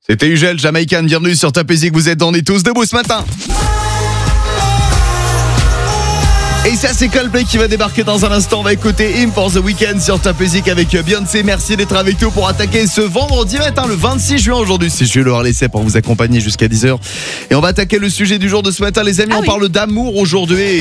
C'était Ugel, Jamaican, bienvenue sur Top Music, vous êtes dans On est tous debout ce matin. Et ça c'est Coldplay qui va débarquer dans un instant. On va écouter Him for the Weekend sur Top Music avec Beyoncé. Merci d'être avec nous pour attaquer ce vendredi matin, le 26 juin aujourd'hui. C'est Jules Laurent pour vous accompagner jusqu'à 10h. Et on va attaquer le sujet du jour de ce matin, les amis. On parle d'amour aujourd'hui.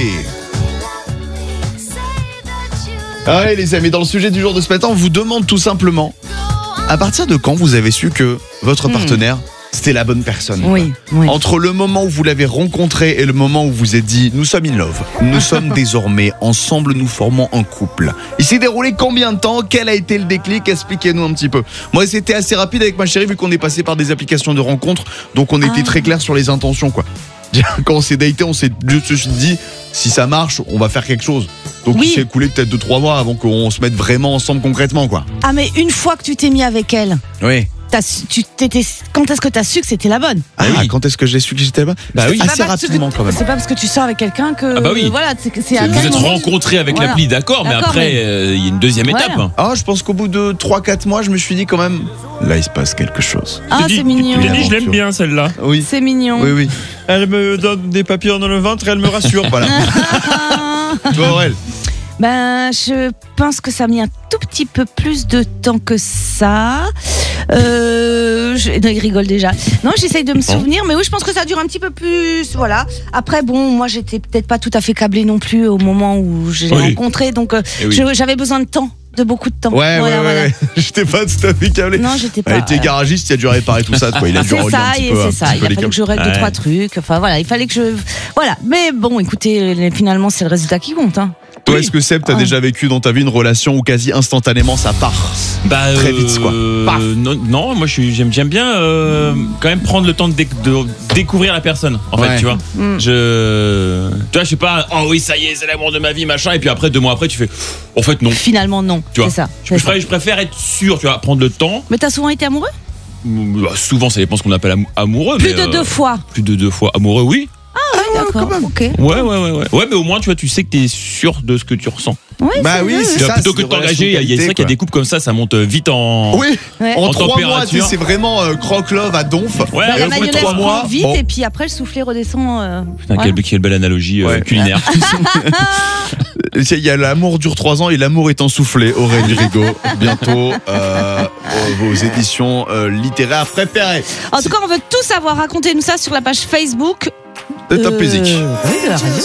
Ouais les amis, dans le sujet du jour de ce matin, on vous demande tout simplement, à partir de quand vous avez su que votre partenaire c'était la bonne personne? Oui. Entre le moment où vous l'avez rencontré et le moment où vous vous êtes dit nous sommes in love, nous sommes désormais ensemble, nous formons un couple. Il s'est déroulé combien de temps? Quel a été le déclic? Expliquez-nous un petit peu. Moi c'était assez rapide avec ma chérie vu qu'on est passé par des applications de rencontres, donc on était très clair sur les intentions quoi. Quand on s'est daté, on s'est juste dit si ça marche, on va faire quelque chose. Donc il s'est écoulé peut-être 2-3 mois avant qu'on se mette vraiment ensemble concrètement quoi. Ah mais une fois que tu t'es mis avec elle, oui. Quand est-ce que t'as su que c'était la bonne? Quand est-ce que j'ai su que j'étais là-bas? Assez rapidement quand même. C'est pas parce que tu sors avec quelqu'un que voilà, c'est à vous quel êtes moment rencontrés avec l'appli, d'accord, mais après il y a une deuxième étape. Je pense qu'au bout de 3-4 mois, je me suis dit quand même là il se passe quelque chose. C'est mignon. Tu t'es dit je l'aime bien celle-là. Oui. C'est mignon. Oui. Elle me donne des papillons dans le ventre et elle me rassure. Voilà. Toi Aurel? Je pense que ça a mis un tout petit peu plus de temps que ça. Non, il rigole déjà. Non, j'essaye de me souvenir, mais oui, je pense que ça dure un petit peu plus. Voilà. Après, moi, j'étais peut-être pas tout à fait câblée non plus au moment où je l'ai rencontré, donc j'avais besoin de temps. De beaucoup de temps. Ouais. J'étais pas tout à fait câblé. Non, j'étais pas. Elle était garagiste, il a dû réparer tout ça. Il a dû relier un petit peu. C'est ça. Il a fallu que je règle 2-3 trucs. Enfin voilà, il fallait que je. Voilà. Mais bon, écoutez, finalement, c'est le résultat qui compte. Toi, est-ce que Seb, t'as déjà vécu dans ta vie une relation où quasi instantanément ça part très vite quoi? Non, moi j'aime bien quand même prendre le temps de découvrir la personne. En fait, tu vois. Je sais pas. Oh oui, ça y est, c'est l'amour de ma vie, machin. Et puis après 2 mois après, tu fais. En fait, non. Finalement, non. Tu vois. C'est ça. Je préfère être sûr, tu vois, prendre le temps. Mais t'as souvent été amoureux? Souvent, ça dépend ce qu'on appelle amoureux. Plus de 2 fois. Plus de 2 fois amoureux, oui. D'accord, ok. Ouais, mais au moins, tu vois, tu sais que t'es sûr de ce que tu ressens. Oui, c'est ça. Plutôt que de t'engager, c'est vrai qu'il y a des couples comme ça monte vite en. Oui, en 3 mois, température. c'est vraiment croque-love à donf. La mayonnaise 3 mois, prend vite et puis après le soufflet redescend. Putain, quelle belle analogie culinaire. Il y a l'amour dure 3 ans et l'amour est ensoufflé. Aurélie Rigaud, bientôt vos éditions littéraires préférées. En tout cas, on veut tout savoir. Racontez-nous ça sur la page Facebook de Top Music. Oui, de la radio.